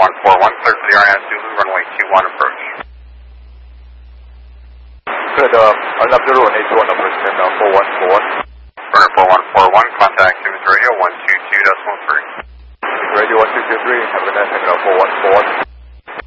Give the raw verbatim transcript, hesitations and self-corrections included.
one four one, clear for the R N S Zulu, runway two one approach. Good, uh, I'll have the runway two one approach, then uh, four one four one. Burner four one four one, contact Siemens Radio one two two decimal three. Radio one two two three, have a good night, hanging out four one four one.